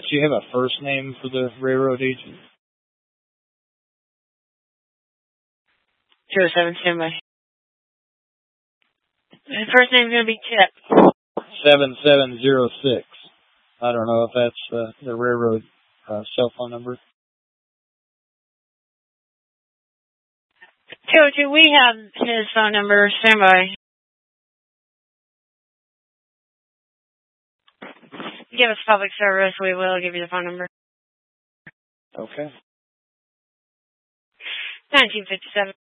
Do you have a first name for the railroad agent? 207, standby. The first name's going to be Chip. 7706. I don't know if that's the railroad cell phone number. 202, we have his phone number. Standby. Give us public service. We will give you the phone number. Okay. 1957.